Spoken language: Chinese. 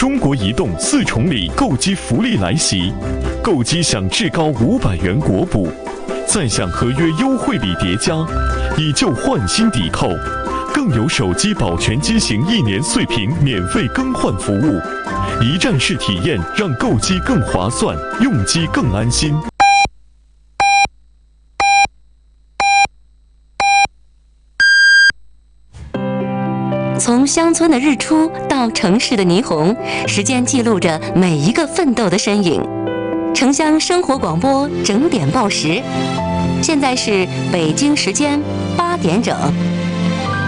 中国移动4重礼购机福利来袭，购机享至高500元国补，再享合约优惠礼叠加，以旧换新抵扣，更有手机保全机型1年碎屏免费更换服务，一站式体验让购机更划算，用机更安心。 从乡村的日出到城市的霓虹，时间记录着每一个奋斗的身影。城乡生活广播整点报时，现在是北京时间8点整。